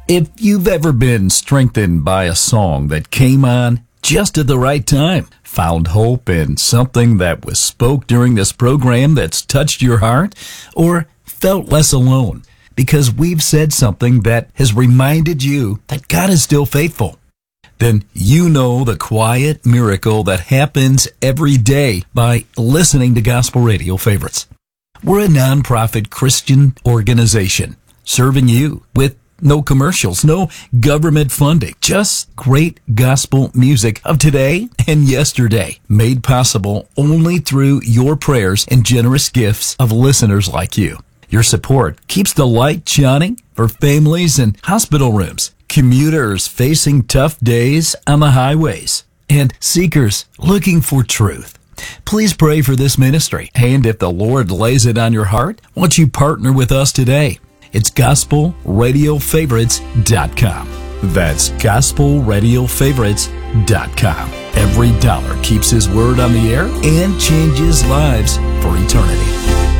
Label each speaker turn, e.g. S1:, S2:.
S1: If you've ever been strengthened by a song that came on just at the right time, found hope in something that was spoke during this program that's touched your heart, or felt less alone because we've said something that has reminded you that God is still faithful, then you know the quiet miracle that happens every day by listening to Gospel Radio Favorites. We're a nonprofit Christian organization serving you with no commercials, no government funding, just great gospel music of today and yesterday, made possible only through your prayers and generous gifts of listeners like you. Your support keeps the light shining for families in hospital rooms, commuters facing tough days on the highways, and seekers looking for truth. Please pray for this ministry, and if the Lord lays it on your heart, won't you partner with us today? It's GospelRadioFavorites.com. That's GospelRadioFavorites.com. Every dollar keeps His word on the air and changes lives for eternity.